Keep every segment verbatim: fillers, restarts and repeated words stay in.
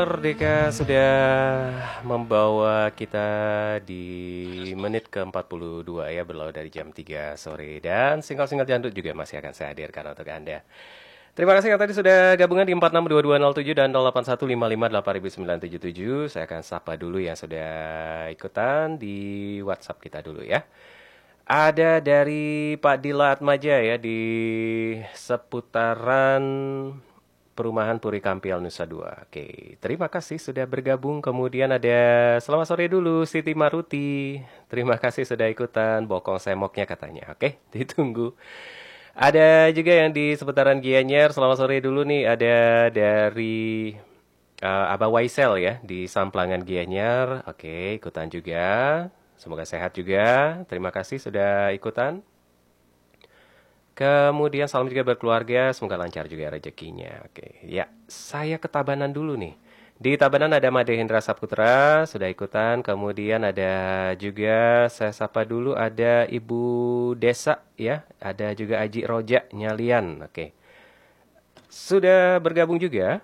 Merdeka sudah membawa kita di menit ke empat puluh dua ya, berlalu dari jam tiga sore. Dan single-single jandut juga masih akan saya hadirkan untuk Anda. Terima kasih yang tadi sudah gabungan di empat enam dua dua nol tujuh dan nol delapan satu lima lima delapan sembilan tujuh tujuh. Saya akan sapa dulu yang sudah ikutan di WhatsApp kita dulu ya. Ada dari Pak Dila Atmaja ya di seputaran Perumahan Puri Kampiel Nusa Dua. Oke, terima kasih sudah bergabung. Kemudian ada selamat sore dulu Siti Maruti. Terima kasih sudah ikutan. Bokong semoknya katanya. Oke, ditunggu. Ada juga yang di seputaran Gianyar. Selamat sore dulu nih. Ada dari uh, Abah Waisel ya di Samplangan Gianyar. Oke, ikutan juga. Semoga sehat juga. Terima kasih sudah ikutan. Kemudian salam juga berkeluarga, semoga lancar juga rezekinya. Oke, ya saya ke Tabanan dulu nih. Di Tabanan ada Made Hendra Saputra, sudah ikutan. Kemudian ada juga, saya sapa dulu, ada Ibu Desa ya. Ada juga Aji Roja Nyalian. Oke, sudah bergabung juga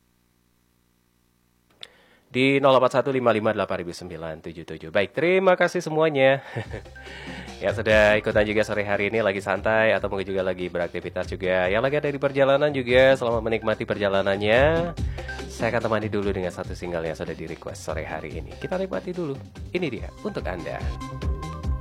di nol delapan satu lima lima delapan sembilan tujuh tujuh. Baik, terima kasih semuanya. Ya sudah ikutan juga sore hari ini lagi santai atau mungkin juga lagi beraktivitas juga. Yang lagi ada di perjalanan juga selamat menikmati perjalanannya. Saya akan temani dulu dengan satu single yang sudah di request sore hari ini. Kita nikmati dulu. Ini dia untuk Anda.